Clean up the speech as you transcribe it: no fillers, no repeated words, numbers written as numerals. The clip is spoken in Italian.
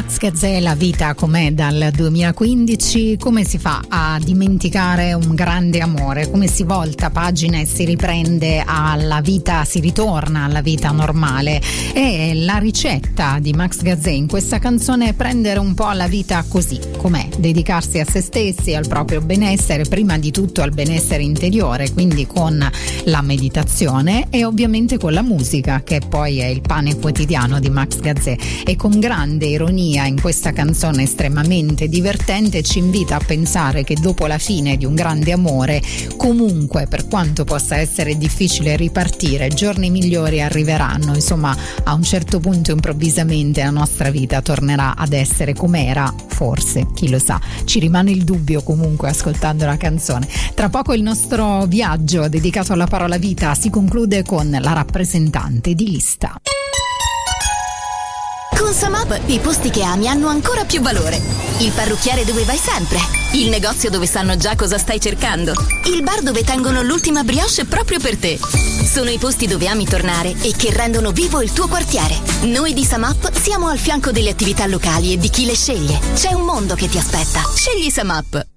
Max Gazzè, La vita com'è dal 2015. Come si fa a dimenticare un grande amore? Come si volta pagina e si riprende alla vita, si ritorna alla vita normale? E la ricetta di Max Gazzè in questa canzone è prendere un po' la vita così com'è, dedicarsi a se stessi, al proprio benessere, prima di tutto al benessere interiore, quindi con la meditazione e ovviamente con la musica, che poi è il pane quotidiano di Max Gazzè. E con grande ironia in questa canzone estremamente divertente ci invita a pensare che dopo la fine di un grande amore, comunque, per quanto possa essere difficile ripartire, giorni migliori arriveranno. Insomma, a un certo punto improvvisamente la nostra vita tornerà ad essere com'era, forse, chi lo sa. Ci rimane il dubbio comunque ascoltando la canzone. Tra poco il nostro viaggio dedicato alla parola vita si conclude con la rappresentante di lista. Con Samap i posti che ami hanno ancora più valore. Il parrucchiere dove vai sempre. Il negozio dove sanno già cosa stai cercando. Il bar dove tengono l'ultima brioche proprio per te. Sono i posti dove ami tornare e che rendono vivo il tuo quartiere. Noi di Samap siamo al fianco delle attività locali e di chi le sceglie. C'è un mondo che ti aspetta. Scegli Samap.